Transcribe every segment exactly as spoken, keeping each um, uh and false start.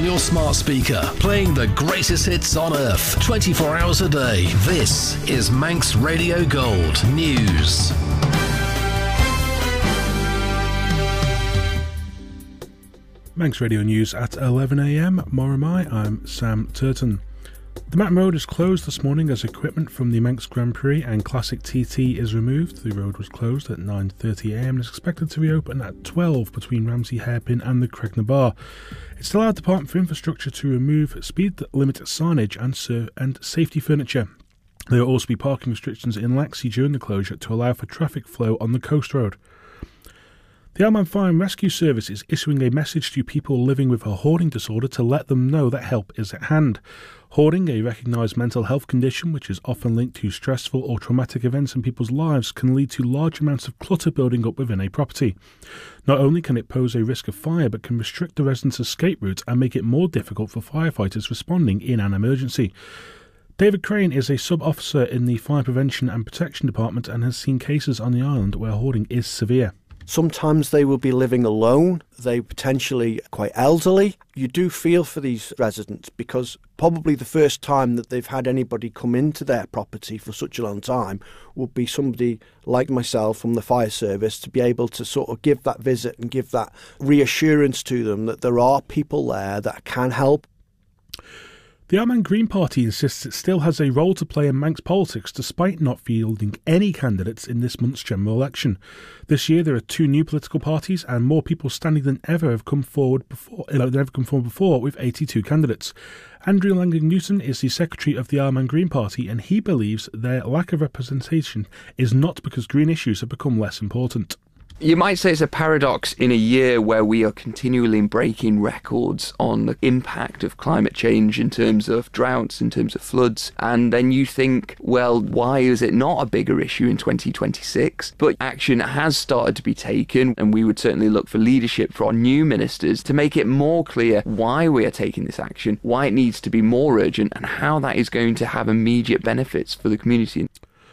your smart speaker, playing the greatest hits on earth, twenty-four hours a day. This is Manx Radio Gold News. Manx Radio News at eleven a m. Moramai, I'm Sam Turton. The Matton Road is closed this morning as equipment from the Manx Grand Prix and Classic T T is removed. The road was closed at nine thirty a m and is expected to reopen at twelve between Ramsey Hairpin and the Cregna Bar. It's allowed the Department for Infrastructure to remove speed limit signage and, serve and safety furniture. There will also be parking restrictions in Laxey during the closure to allow for traffic flow on the Coast Road. The Isle of Man Fire and Rescue Service is issuing a message to people living with a hoarding disorder to let them know that help is at hand. Hoarding, a recognised mental health condition which is often linked to stressful or traumatic events in people's lives, can lead to large amounts of clutter building up within a property. Not only can it pose a risk of fire, but can restrict the residents' escape routes and make it more difficult for firefighters responding in an emergency. David Crane is a sub-officer in the Fire Prevention and Protection Department and has seen cases on the island where hoarding is severe. Sometimes they will be living alone, they potentially quite elderly. You do feel for these residents because probably the first time that they've had anybody come into their property for such a long time would be somebody like myself from the fire service to be able to sort of give that visit and give that reassurance to them that there are people there that can help. The Isle of Man Green Party insists it still has a role to play in Manx politics despite not fielding any candidates in this month's general election. This year there are two new political parties and more people standing than ever have come forward before, you know, than ever come forward before with eighty-two candidates. Andrew Langdon-Newton is the secretary of the Isle of Man Green Party and he believes their lack of representation is not because green issues have become less important. You might say it's a paradox in a year where we are continually breaking records on the impact of climate change in terms of droughts, in terms of floods, and then you think, well, why is it not a bigger issue in twenty twenty-six? But action has started to be taken, and we would certainly look for leadership for our new ministers to make it more clear why we are taking this action, why it needs to be more urgent, and how that is going to have immediate benefits for the community.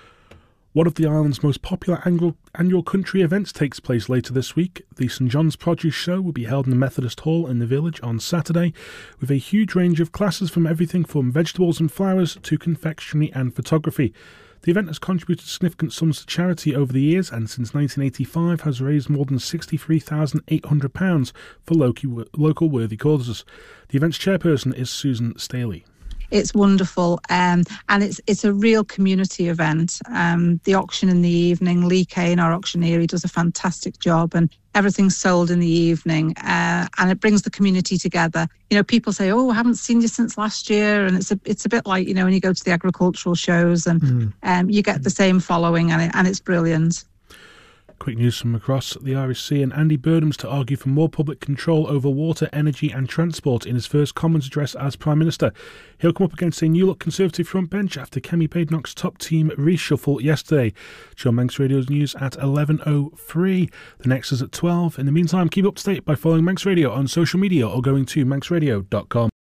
One of the island's most popular annual, annual country events takes place later this week. The St John's Produce Show will be held in the Methodist Hall in the village on Saturday, with a huge range of classes from everything from vegetables and flowers to confectionery and photography. The event has contributed significant sums to charity over the years and since nineteen eighty-five has raised more than sixty-three thousand eight hundred pounds for local, local worthy causes. The event's chairperson is Susan Staley. It's wonderful, um, and it's it's a real community event. Um, the auction in the evening, Lee Kane, our auctioneer, he does a fantastic job, and everything's sold in the evening, uh, and it brings the community together. You know, people say, "Oh, I haven't seen you since last year," and it's a it's a bit like, you know, when you go to the agricultural shows, and mm. um, you get the same following, and it, and it's brilliant. Quick news from across the Irish Sea, and Andy Burnham's to argue for more public control over water, energy and transport in his first Commons address as Prime Minister. He'll come up against a new-look Conservative frontbench after Kemi Badenoch's top team reshuffle yesterday. John Manx Radio's news at eleven oh three. The next is at twelve. In the meantime, keep up to date by following Manx Radio on social media or going to manx radio dot com.